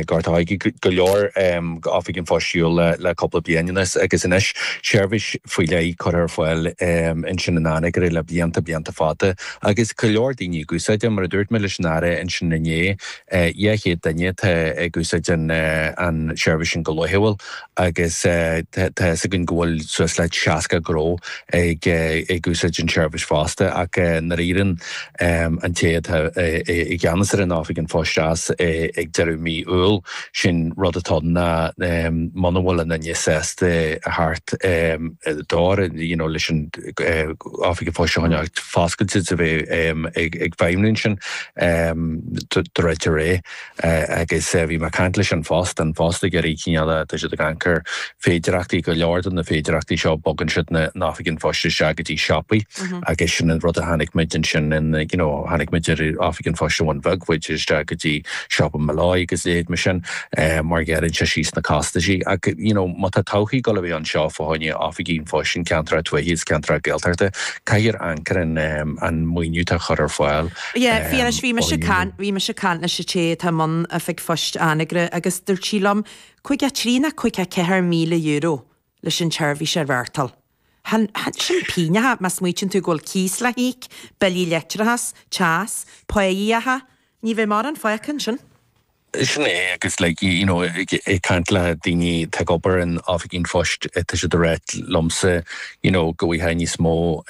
gartáigi go leor áfigin fóisiúil le coppla bliananas agus inis seirbhís faoi le chuir foiil in sin nána gur le blianta fada agus go leor daoine gúsáide mar a dúirt me leis nára in sin nané dhéché daine gúsáid an seirbhís sin go lohiúil agus sa gon ghfuil suas le seaca gró ag gúsáid an seirbhís fásta ach na ríran an téad i gceannas an áfigin fóisteas ag deirú mí úil sin rud atá na manhfuil na níosásta a thart dáir leis an áfigin fóisteáineacht fáscailtid a bheith ag bhaimlinn sin do réidir ré agus bhí mar cant leis an fásta gur cíneala tá si a gancur féidirachtaí go leordan na féidirachtaí seo bogan siad na áfigin fóiste se agad í siapaí agus sin an rud a hanig midin sin hanig mididir áfigin fóiste bhain bheg, which is agad í siapa Malái agus éad me sin mar gearann se síos na castaí ag má tá tauchaí go bhí an seo fáinne áfigín fóistin ceantra tuaíos ceantra gealtarta caiir ancar an muoinú a chur fáil. Fianas bhí me se can na sé té tá man a fig fóist anagre agus dúirtílam chuig a trína chuig a €4,000 leis sin tseirbhí sé bhhartal. Han sin píneha mas muitin tú ggóil cís le híic, belí letrahas, chas, poíaha, ní bheith mar an fáicin sin? Sin agus cant le daoine te obair an áfigín fóist tá si do réit lomsa go bhíthe ní smó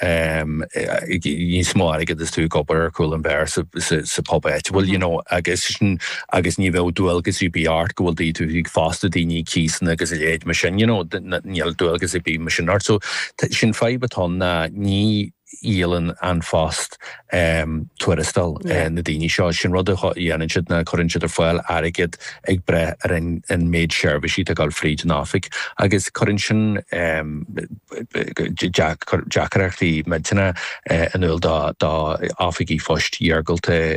aige is tú gobar cool an bhéir sa pobéit. Bhfuil agus ní bheith dúilgus í beart gohfuil dí tú ag fásta daoine císan agus a léad me sin níl dúilgus i bí me sin art. So sin faibe atá na ní ílan an fást tuaristal na daoine seo sin rud a dhéanann siad na churann siad ar fáil airigid ag bre ar an méid seirbhísí a gáil fríd an áfik agus churann sin deacarachtaí medtainna an uil dá áfigí fóist dheargailte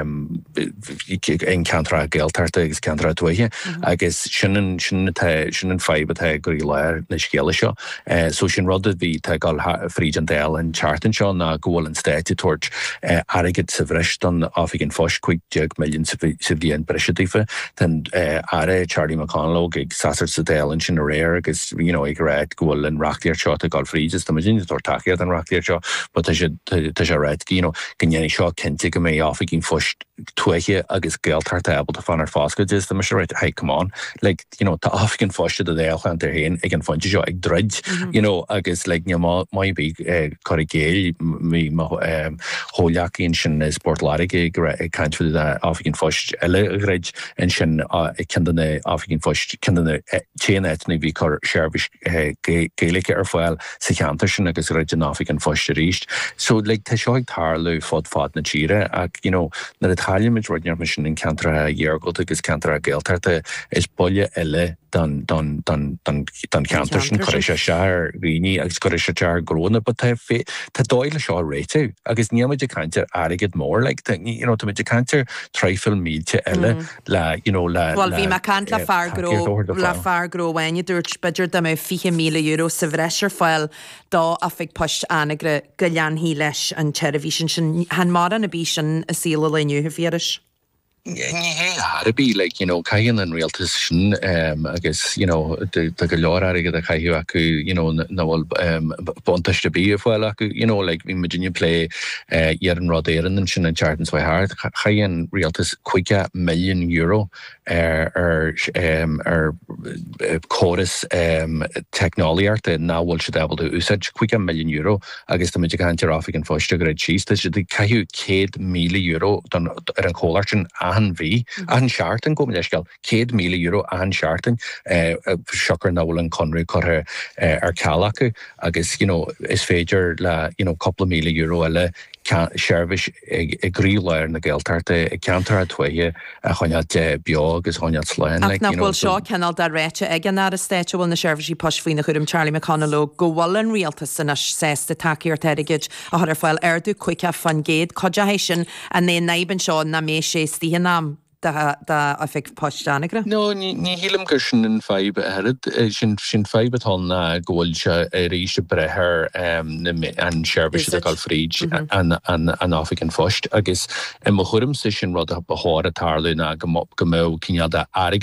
in ceantra gealtarta agus ceantra tuaithe agus sin an faibe gurí leir na scéala seo. So sin rud a bhí tá gáil fríd an déal an chartan seo na ggóil an stáite tuairt airigid sa bhreis don áfigin fóist 50 milliún sa bhíon breisitífa tan aire Charlie McConnell ag sasar sa déalann sin a réir agus ag réid ggóil an reachtaíar seo a gáil fríd tá sin takeíad an reachtaíar seo, tá sé réid gnéanaí seo cinnte go mé áfigin fóist tuaiche agus gealtarta abal a fanar fáscaid is tá sé réid hey come on tá áfigin fóiste a déalchan ar haon ag an fointe seo ag dreid agus mai bí corrigéil mí hóleachíonn sin sportlárig ag caiintfuil áfigin fóist eile a réid in sin cindanna áfigin fóist cindanna téanna bhí chu seirbhís géalacha ar fáil sa cheantar sin agus réid an áfigin fóiste ríist. So tá seo ag tarlú fád na tíre ag na Italiaid roinear me sin in ceantra dheargailt agus ceantra gealtarta is bolle eile dan ceantar sin chuir sé seaar rií agus chuir sé tear gróna, but tá dóile seo réitú agus níimiid de caiintear airigid mór tá muid de caiintear treifil mílte eile le Well bhí me cant le feargróhaine dúirt beidir da mé €50,000 sa bhreisir fáil dá a fig poist anagre go leanhí leis an televísin sin han mar an a bí sin a síla leniu fiaris. Harbí caian an réaltas sin agus go leor aige a caiú acu bhfuil bontaiste bí a bhfuil acu bhí Virginia play ar an rodéan an sin an Chartans by Heart caian réaltas €50 million ar choras technoliaart náhfuil se dabal úsáid €50 million agus tá muidir cantar áfik an fóiste go réid síos tá si caiú €100,000 ar an chólaart sin an bhí an seaartan go leisceil €100,000 an seaartan seachar náhfuil an conrú chutha ar cealacha agus is féidir le couple €1,000,000 eile seirbhís ag gríleir na gealtarta ag ceantar a tuaithe a chuinead beag agus chuinead sláin. Ach nachhfuil seo cenal de réite ag an ar a stéite bhfuil na seirbhísí poisfhoin na chuirim Charlie McConnell go bhfuil an rialtas san sésta takeíar teirigiid a chuir fáil airdú cuiice fan géad codehééis sin a né naiban seo na mé sé stíhe nám. Da a fig poist anagre? No, ní hílam gur sin an faibe ahead, sin faibe tá na ggóil se ríiste brethir an seirbhís a gáil fríd an áfik an fóist agus mo chuirim sa sin rud a bethir a tarlú na go mó cineada airige